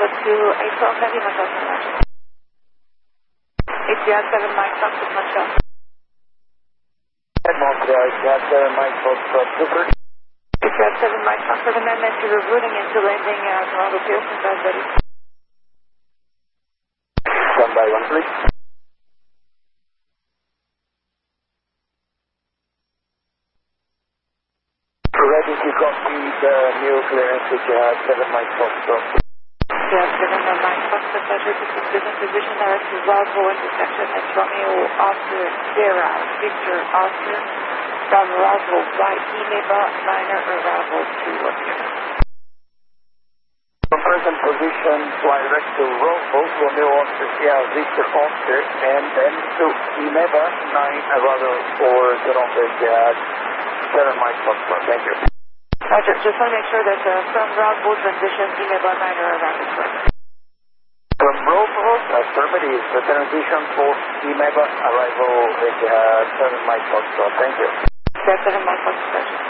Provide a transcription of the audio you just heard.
to April Heavy Montreal Connection. ATR 7 Mike Foxtrot Montreal. Montreal, ATR 7 Mike Foxtrot Super. ATR 7 Mike Foxtrot amendment to rerouting into landing Toronto Pearson, guys ready. Standby 1 please. Ready to copy the new clearance ATR 7 Mike Foxtrot. ATR 7 Mike Foxtrot, pleasure to business position direct to Bravo intersection at Romeo Oscar Sierra Victor Oscar from Bravo White Neva minor arrival to appearance. From present position, direct to Romeo Oscar Sierra Victor Oscar and then to Neva 9 arrival for Toronto ATR 7 Mike Foxtrot. Thank you. Roger, just want to make sure that from Bravo transition Neva minor arrival is correct. From Bravo, affirmative, the transition for Neva arrival ATR 7 Mike Foxtrot. Thank you. ATR 7 Mike Foxtrot.